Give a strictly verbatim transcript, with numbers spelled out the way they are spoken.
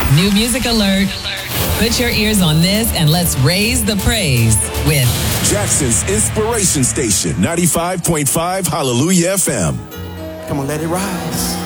New music alert. Put your ears on this and let's raise the praise with Jackson's Inspiration Station, ninety-five point five Hallelujah F M. Come on, let it rise.